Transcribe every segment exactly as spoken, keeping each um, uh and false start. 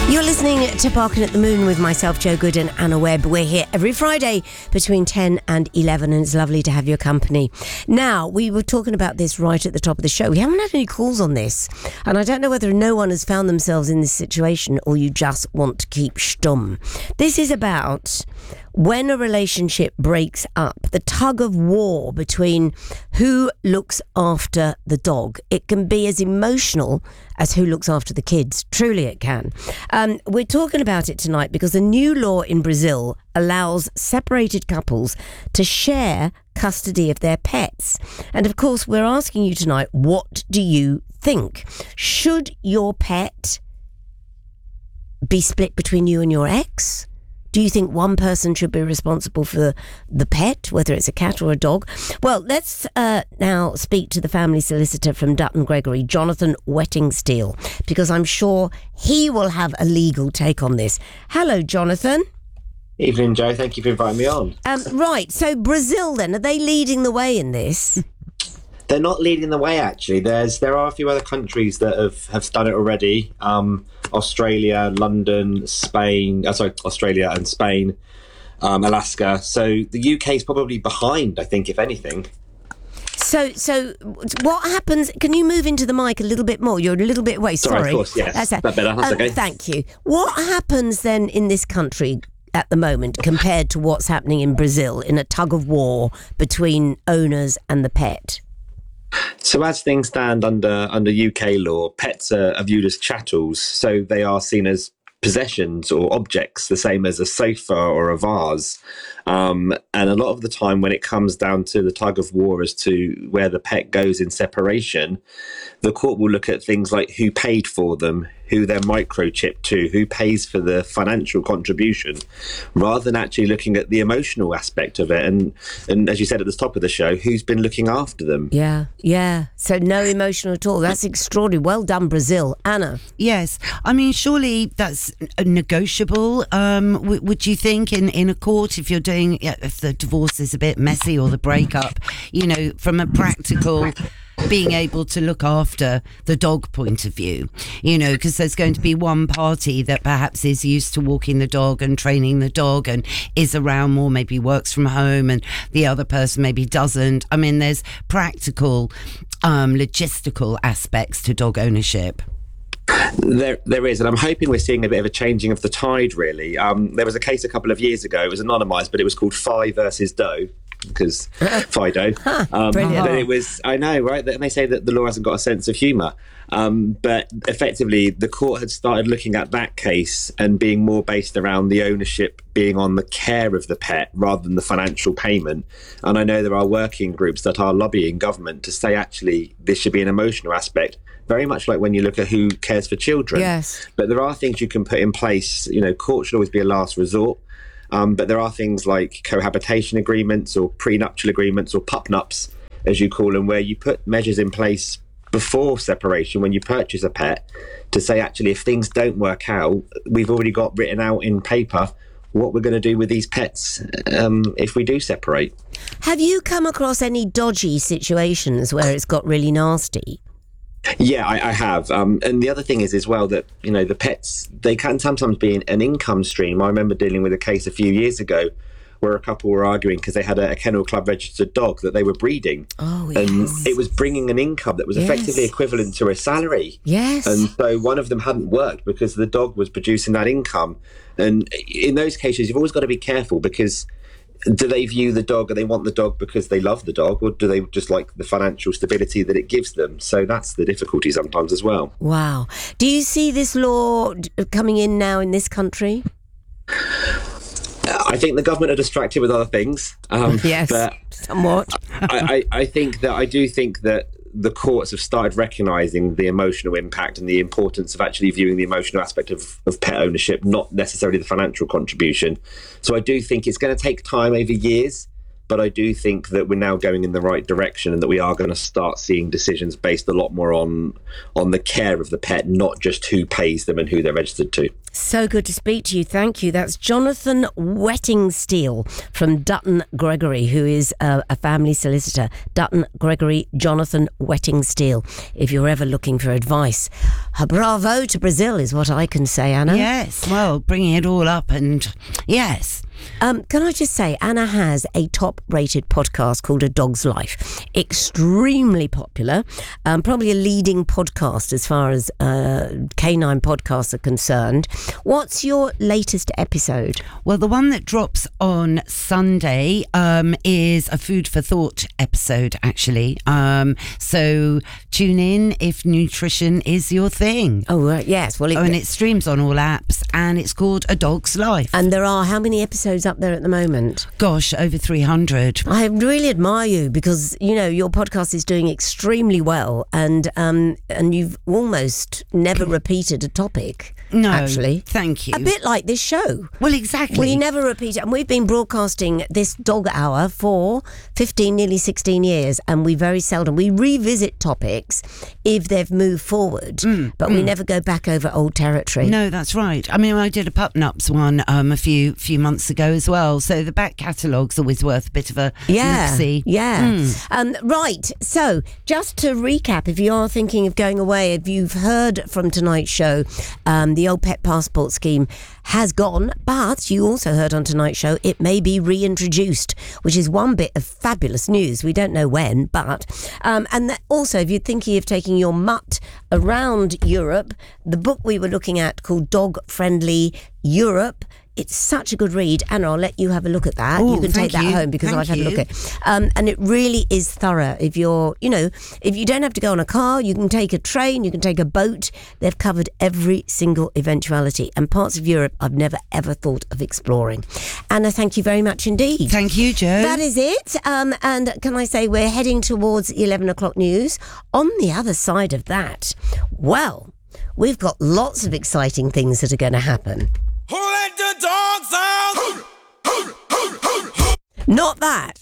You're listening to Barking at the Moon with myself, Joe Good, and Anna Webb. We're here every Friday between ten and eleven, and it's lovely to have your company. Now, we were talking about this right at the top of the show. We haven't had any calls on this, and I don't know whether no one has found themselves in this situation or you just want to keep stum. This is about when a relationship breaks up, the tug of war between who looks after the dog. It can be as emotional as who looks after the kids. Truly it can. Um, we're talking about it tonight because a new law in Brazil allows separated couples to share custody of their pets. And of course, we're asking you tonight, what do you think? Should your pet be split between you and your ex? Do you think one person should be responsible for the pet, whether it's a cat or a dog? Well, let's uh, now speak to the family solicitor from Dutton Gregory, Jonathan Wettingsteel, because I'm sure he will have a legal take on this. Hello, Jonathan. Evening, Joe. Thank you for inviting me on. Um, right, so Brazil then, are they leading the way in this? They're not leading the way, actually. There's there are a few other countries that have, have done it already. Um, Australia, London, Spain. Uh, sorry, Australia and Spain, um, Alaska. So the U K is probably behind, I think, if anything. So, so what happens? Can you move into the mic a little bit more? You're a little bit away. Sorry. Sorry, of course, yes. That's, that better. That's um, okay. Thank you. What happens then in this country at the moment compared to what's happening in Brazil in a tug of war between owners and the pet? So as things stand under under U K law, pets are, are viewed as chattels, so they are seen as possessions or objects, the same as a sofa or a vase. Um, and a lot of the time when it comes down to the tug of war as to where the pet goes in separation, the court will look at things like who paid for them, who they're microchipped to, who pays for the financial contribution, rather than actually looking at the emotional aspect of it. And, and as you said at the top of the show, who's been looking after them? Yeah, yeah. So no emotion at all. That's extraordinary. Well done, Brazil. Anna? Yes. I mean, surely that's negotiable, um, w- would you think, in, in a court, if you're doing, yeah, if the divorce is a bit messy or the breakup, you know, from a practical being able to look after the dog point of view, you know, because there's going to be one party that perhaps is used to walking the dog and training the dog and is around more, maybe works from home, and the other person maybe doesn't. I mean, there's practical, um, logistical aspects to dog ownership. There, there is, and I'm hoping we're seeing a bit of a changing of the tide, really. Um, there was a case a couple of years ago, it was anonymised, but it was called Fi versus Doe, because Fido. Um, Brilliant. but it was, I know, right? And they say that the law hasn't got a sense of humour. Um, but effectively, the court had started looking at that case and being more based around the ownership being on the care of the pet rather than the financial payment. And I know there are working groups that are lobbying government to say, actually, this should be an emotional aspect, very much like when you look at who cares for children. Yes. But there are things you can put in place. You know, court should always be a last resort. Um, but there are things like cohabitation agreements or prenuptial agreements or pup-nups, as you call them, where you put measures in place before separation when you purchase a pet to say, actually, if things don't work out, we've already got written out in paper what we're going to do with these pets um, if we do separate. Have you come across any dodgy situations where it's got really nasty? Yeah, I, I have. Um, and the other thing is as well that, you know, the pets, they can sometimes be an, an income stream. I remember dealing with a case a few years ago where a couple were arguing because they had a, a Kennel Club registered dog that they were breeding. Oh, and yes. it was bringing an income that was Yes. effectively equivalent to a salary. Yes. And so one of them hadn't worked because the dog was producing that income. And in those cases, you've always got to be careful, because do they view the dog and they want the dog because they love the dog, or do they just like the financial stability that it gives them? So that's the difficulty sometimes as well. Wow. Do you see this law d- coming in now in this country? I think the government are distracted with other things. Um, Yes, but somewhat. I, I, I think that I do think that the courts have started recognising the emotional impact and the importance of actually viewing the emotional aspect of, of pet ownership, not necessarily the financial contribution. So I do think it's going to take time over years but I do think that we're now going in the right direction and that we are going to start seeing decisions based a lot more on on the care of the pet, not just who pays them and who they're registered to. So good to speak to you. Thank you. That's Jonathan Wettingsteel from Dutton Gregory, who is a, a family solicitor. Dutton Gregory, Jonathan Wettingsteel, if you're ever looking for advice. Uh, bravo to Brazil is what I can say, Anna. Yes, well, bringing it all up and yes. Um, can I just say, Anna has a top-rated podcast called A Dog's Life. Extremely popular, um, probably a leading podcast as far as uh, canine podcasts are concerned. What's your latest episode? Well, the one that drops on Sunday um, is a food for thought episode, actually. Um, so tune in if nutrition is your thing. Oh, right, yes. Well, it, oh, and it streams on all apps, and it's called A Dog's Life. And there are how many episodes up there at the moment? Gosh, over three hundred. I really admire you because, you know, your podcast is doing extremely well, and um, and you've almost never repeated a topic. No, actually. Thank you. A bit like this show. Well, exactly. We never repeat it. And we've been broadcasting this dog hour for fifteen, nearly sixteen years. And we very seldom, we revisit topics if they've moved forward. Mm, but mm. we never go back over old territory. No, that's right. I mean, I did a Pup Nups one um, a few few months ago as well. So the back catalogue's always worth a bit of a yeah, look-see. Yeah. Mm. Um, right. So just to recap, if you are thinking of going away, if you've heard from tonight's show, um, the old pet passport scheme has gone, but you also heard on tonight's show it may be reintroduced, which is one bit of fabulous news. We don't know when, but um, and that also, if you're thinking of taking your mutt around Europe, the book we were looking at called Dog Friendly Europe, it's such a good read. Anna, I'll let you have a look at that. Ooh, you can take that you. home because thank I've had you. a look at it. Um, and it really is thorough. If you're, you know, if you don't have to go on a car, you can take a train, you can take a boat. They've covered every single eventuality. And parts of Europe I've never, ever thought of exploring. Anna, thank you very much indeed. Thank you, Jo. That is it. Um, and can I say we're heading towards eleven o'clock news. On the other side of that, well, we've got lots of exciting things that are going to happen. Who let the dogs out? Not that.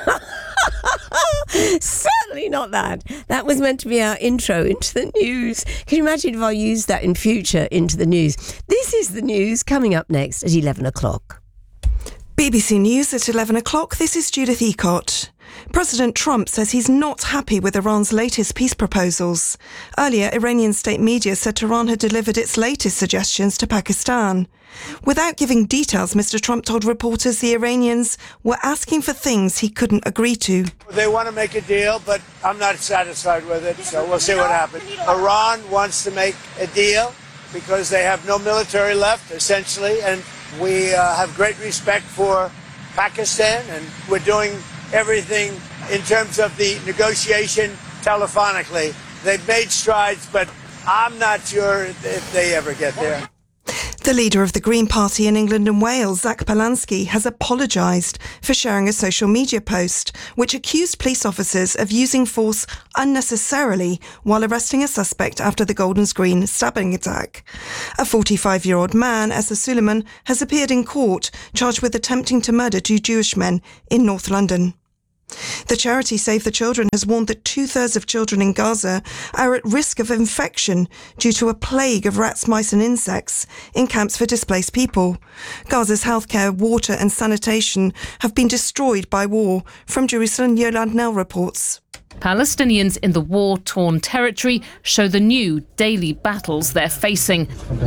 Certainly not that. That was meant to be our intro into the news. Can you imagine if I used that in future into the news? This is the news coming up next at eleven o'clock. B B C News at eleven o'clock. This is Judith Ecott. President Trump says he's not happy with Iran's latest peace proposals. Earlier, Iranian state media said Tehran had delivered its latest suggestions to Pakistan. Without giving details, Mister Trump told reporters the Iranians were asking for things he couldn't agree to. They want to make a deal, but I'm not satisfied with it, so we'll see what happens. Iran wants to make a deal because they have no military left, essentially, and we uh, have great respect for Pakistan, and we're doing everything in terms of the negotiation telephonically. They've made strides, but I'm not sure if they ever get there. The leader of the Green Party in England and Wales, Zach Polanski, has apologised for sharing a social media post which accused police officers of using force unnecessarily while arresting a suspect after the Golders Green stabbing attack. A forty-five-year-old man, Essa Suleiman, has appeared in court charged with attempting to murder two Jewish men in North London. The charity Save the Children has warned that two-thirds of children in Gaza are at risk of infection due to a plague of rats, mice and insects in camps for displaced people. Gaza's healthcare, water and sanitation have been destroyed by war. From Jerusalem, Yolande Nell reports. Palestinians in the war-torn territory show the new daily battles they're facing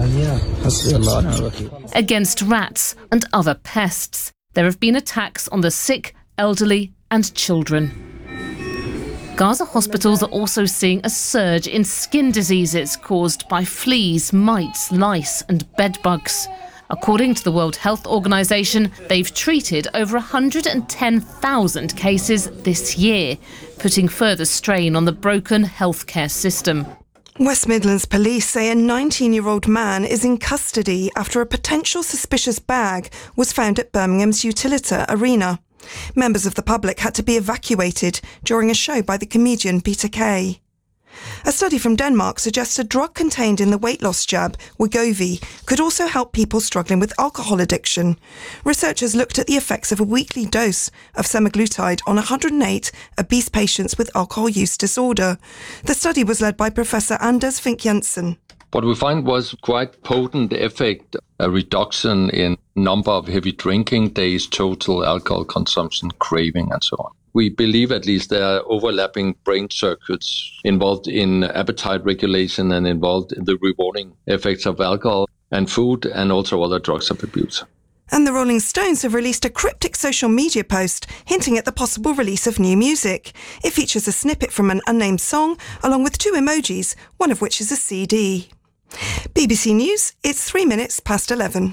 against rats and other pests. There have been attacks on the sick, elderly and children. Gaza hospitals are also seeing a surge in skin diseases caused by fleas, mites, lice and bedbugs. According to the World Health Organization, they've treated over one hundred ten thousand cases this year, putting further strain on the broken healthcare system. West Midlands police say a nineteen-year-old man is in custody after a potential suspicious bag was found at Birmingham's Utilita Arena. Members of the public had to be evacuated during a show by the comedian Peter Kay. A study from Denmark suggests a drug contained in the weight loss jab, Wegovy, could also help people struggling with alcohol addiction. Researchers looked at the effects of a weekly dose of semaglutide on one hundred eight obese patients with alcohol use disorder. The study was led by Professor Anders Fink Jensen. What we find was quite potent effect, a reduction in number of heavy drinking days, total alcohol consumption, craving, and so on. We believe at least there are overlapping brain circuits involved in appetite regulation and involved in the rewarding effects of alcohol and food and also other drugs of abuse. And the Rolling Stones have released a cryptic social media post hinting at the possible release of new music. It features a snippet from an unnamed song along with two emojis, one of which is a C D. B B C News, it's three minutes past eleven.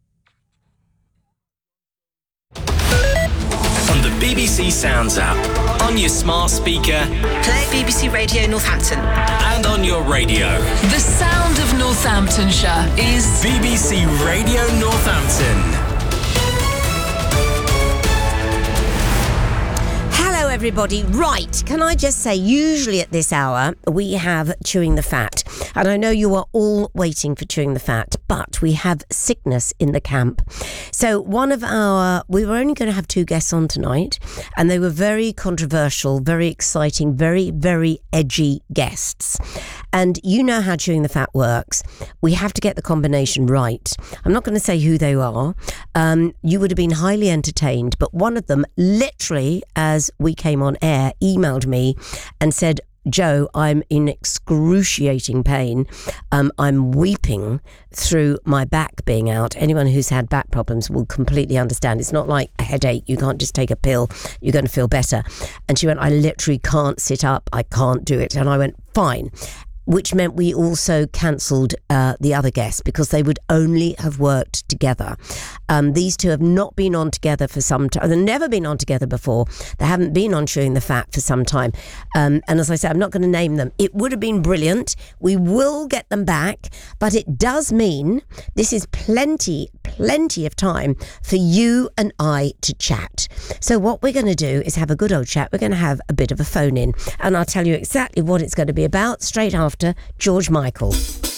On the B B C Sounds app, on your smart speaker, play B B C Radio Northampton, and on your radio. The sound of Northamptonshire is B B C Radio Northampton. Hello, everybody. Right, can I just say, usually at this hour, we have Chewing the Fat. And I know you are all waiting for Chewing the Fat, but we have sickness in the camp. So one of our, we were only going to have two guests on tonight, and they were very controversial, very exciting, very, very edgy guests. And you know how Chewing the Fat works. We have to get the combination right. I'm not going to say who they are. Um, you would have been highly entertained, but one of them literally, as we came on air, emailed me and said, Joe, I'm in excruciating pain. Um, I'm weeping through my back being out. Anyone who's had back problems will completely understand. It's not like a headache. You can't just take a pill. You're going to feel better. And she went, I literally can't sit up. I can't do it. And I went, fine. Which meant we also cancelled uh, the other guests because they would only have worked together. Um, these two have not been on together for some time. They've never been on together before. They haven't been on Chewing the Fat for some time. Um, and as I said, I'm not going to name them. It would have been brilliant. We will get them back. But it does mean this is plenty, plenty of time for you and I to chat. So what we're going to do is have a good old chat. We're going to have a bit of a phone in. And I'll tell you exactly what it's going to be about straight after After George Michael.